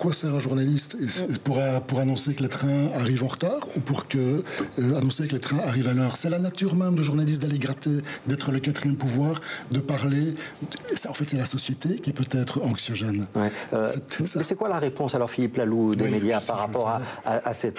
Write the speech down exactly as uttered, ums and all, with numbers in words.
quoi sert un journaliste? pour, pour annoncer que les trains arrivent en retard ou pour que, euh, annoncer que les trains arrivent à l'heure? C'est la nature même de journaliste d'aller gratter, d'être le quatrième pouvoir, de parler. Ça, en fait, c'est la société qui peut être anxiogène. Ouais. Euh, c'est mais c'est quoi la réponse alors, Philippe Laloux, des oui, médias ça, par rapport à, à, à cette